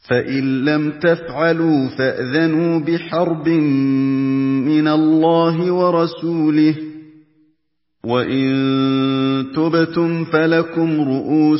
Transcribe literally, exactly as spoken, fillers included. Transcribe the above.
فَإِن لَّمْ تَفْعَلُوا فَأْذَنُوا بِحَرْبٍ مِّنَ اللَّهِ وَرَسُولِهِ ۖ وَإِن تُبْتُمْ فَلَكُمْ رُءُوسُ